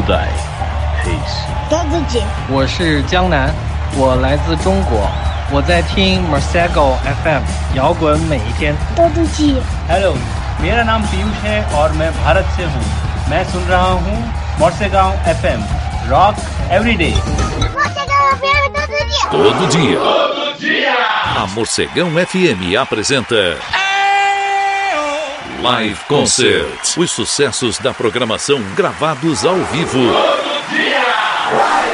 day. Peace. Todo dia. 我是江南，我来自中国，我在听 Morsegal FM 摇滚每一天。 Todo dia. Hello, मेरा नाम पीयूष है और मैं भारत से हूँ। मैं सुन रहा हूँ Morsegal FM Rock Everyday. Morsegal FM todo dia. Todo dia. A Morcegão FM apresenta Live Concert. Os sucessos da programação gravados ao vivo. Todo dia.